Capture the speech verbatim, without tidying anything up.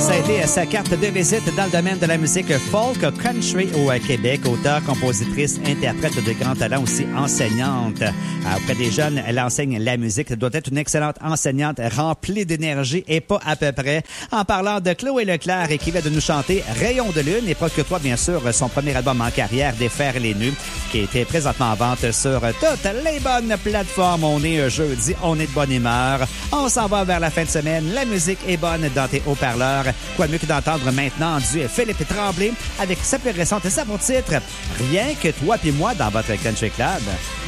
Ça a été sa carte de visite dans le domaine de la musique folk country au Québec. Auteure, compositrice, interprète de grand talent, aussi enseignante. Auprès des jeunes, elle enseigne la musique. Elle doit être une excellente enseignante remplie d'énergie et pas à peu près. En parlant de Chloé Leclerc et qui vient de nous chanter Rayon de lune et Procure-toi, bien sûr, son premier album en carrière, Défaire les nus, qui a été présentement en vente sur toutes les bonnes plateformes. On est jeudi, on est de bonne humeur. On s'en va vers la fin de semaine. La musique est bonne dans tes haut-parleurs. Quoi de mieux que d'entendre maintenant du Philippe Tremblay avec sa plus récente et sa pour titre Rien que toi puis moi dans votre Country Club.